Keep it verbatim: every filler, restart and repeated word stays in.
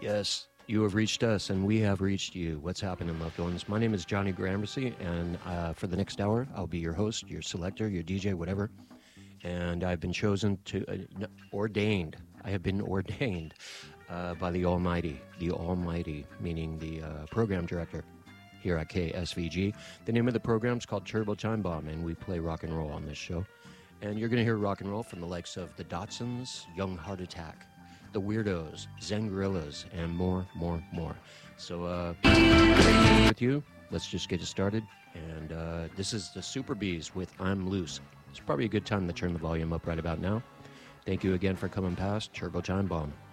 Yes, you have reached us, and we have reached you. What's happening, loved ones? My name is Johnny Gramercy, and uh, for the next hour, I'll be your host, your selector, your D J, whatever. And I've been chosen to, uh, ordained, I have been ordained uh, by the Almighty, the Almighty, meaning the uh, program director here at K S V G. The name of the program is called Turbo Time Bomb, and we play rock and roll on this show. And you're going to hear rock and roll from the likes of the Dotsons, Young Heart Attack, the Weirdos, Zen Gorillas, and more, more, more. So, uh, with you, let's just get it started. And uh, this is the Super Bees with I'm Loose. It's probably a good time to turn the volume up right about now. Thank you again for coming past Turbo Time Bomb.